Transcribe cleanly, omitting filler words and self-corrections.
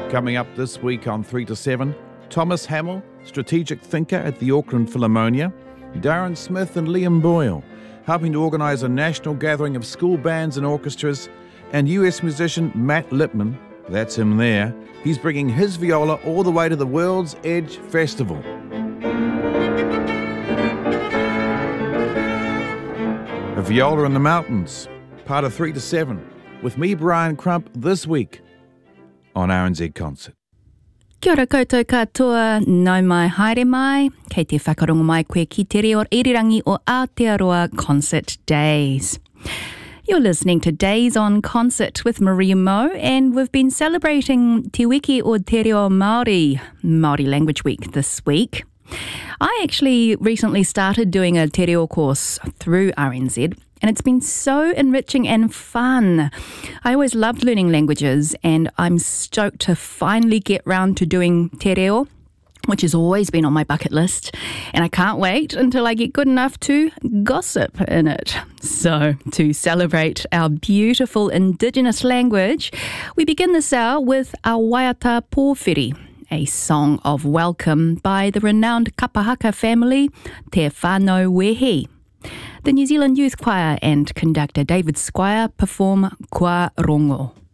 Coming up this week on 3 to 7, Thomas Hamill, strategic thinker at the Auckland Philharmonia, Darren Smith and Liam Boyle, helping to organise a national gathering of school bands and orchestras, and US musician Matt Lipman, that's him there, he's bringing his viola all the way to the World's Edge Festival. A Viola in the Mountains, part of 3 to 7, with me, Brian Crump, this week on RNZ Concert. Kia ora koutou katoa, nau mai haere mai, kei te whakarongo mai koe ki te reo irirangi o Aotearoa Concert Days. You're listening to Days on Concert with Maria Mo, and we've been celebrating Te Wiki o Te Reo Māori, Māori Language Week this week. I actually recently started doing a Te Reo course through RNZ, and it's been so enriching and fun. I always loved learning languages, and I'm stoked to finally get round to doing Te Reo, which has always been on my bucket list, and I can't wait until I get good enough to gossip in it. So, to celebrate our beautiful Indigenous language, we begin this hour with our Waiata Pōwhiri, a song of welcome by the renowned Kapahaka family, Te Whānau Wehi. The New Zealand Youth Choir and conductor David Squire perform Kua Rongo.